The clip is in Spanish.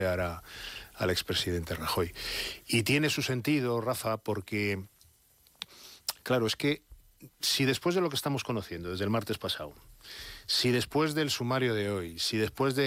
al expresidente Rajoy. Y tiene su sentido, Rafa, porque, claro, es que si después de lo que estamos conociendo desde el martes pasado, si después del sumario de hoy, si después de